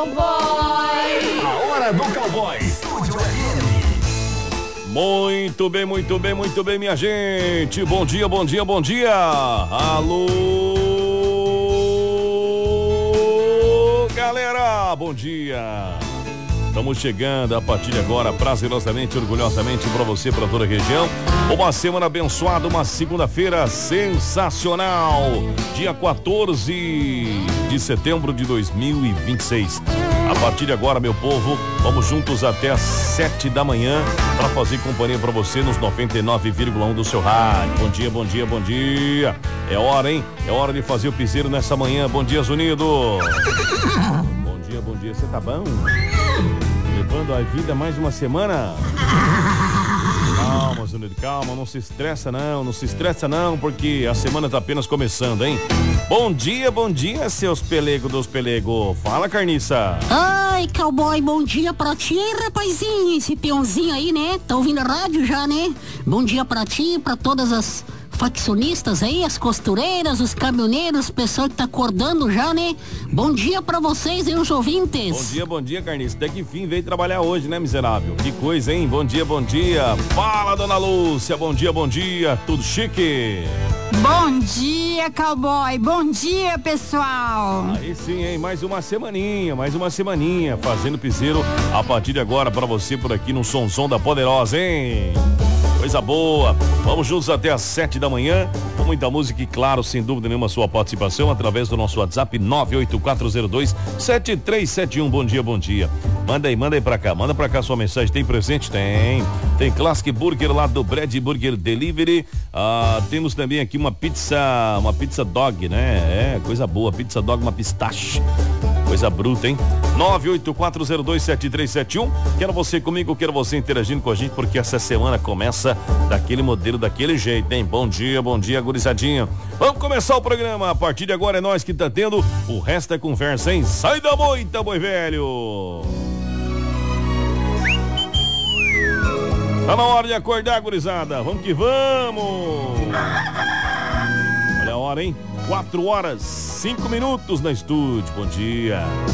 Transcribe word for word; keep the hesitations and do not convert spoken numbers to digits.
cowboy. A hora do cowboy. Muito bem, muito bem, muito bem, minha gente. Bom dia, bom dia, bom dia. Alô, galera, bom dia. Estamos chegando a partir de agora, prazerosamente, orgulhosamente para você, para toda a região. Uma semana abençoada, uma segunda-feira sensacional. Dia quatorze de setembro de dois mil e vinte e seis. A partir de agora, meu povo, vamos juntos até às sete da manhã para fazer companhia para você nos noventa e nove vírgula um do seu rádio. Bom dia, bom dia, bom dia. É hora, hein? É hora de fazer o piseiro nessa manhã. Bom dia, Zunido. Bom dia, bom dia. Você tá bom? Levando a vida mais uma semana? Calma, Zunido, calma. Não se estressa não, não se estressa não, porque a semana tá apenas começando, hein? Bom dia, bom dia, seus pelego dos pelego. Fala, carniça. Ai, cowboy, bom dia pra ti, rapazinho. Esse peãozinho aí, né? Tá ouvindo a rádio já, né? Bom dia pra ti, pra todas as faccionistas aí, as costureiras, os caminhoneiros, o pessoal que tá acordando já, né? Bom dia pra vocês e os ouvintes. Bom dia, bom dia, carniça. Até que enfim veio trabalhar hoje, né, miserável? Que coisa, hein? Bom dia, bom dia. Fala, dona Lúcia. Bom dia, bom dia. Tudo chique? Bom dia, cowboy. Bom dia, pessoal. Aí sim, hein? Mais uma semaninha, mais uma semaninha fazendo piseiro a partir de agora pra você por aqui no Sonzão da Poderosa, hein? Coisa boa. Vamos juntos até às sete da manhã, com muita música e, claro, sem dúvida nenhuma, sua participação através do nosso WhatsApp nove oito quatro zero dois sete três sete um. Bom dia, bom dia. Manda aí, manda aí pra cá, manda pra cá sua mensagem. Tem presente? Tem. Tem Classic Burger lá do Bread Burger Delivery. Ah, temos também aqui uma pizza, uma pizza dog, né? É, coisa boa. Pizza dog, uma pistache. Coisa bruta, hein? nove oito quatro zero dois sete três sete um. Quero você comigo, quero você interagindo com a gente, porque essa semana começa daquele modelo, daquele jeito, hein? Bom dia, bom dia, gurizadinha. Vamos começar o programa. A partir de agora é nós que tá tendo. O resto é conversa, hein? Sai da moita, boi velho. Tá na hora de acordar, gurizada. Vamos que vamos. Olha a hora, hein? Quatro horas, cinco minutos na estúdio. Bom dia.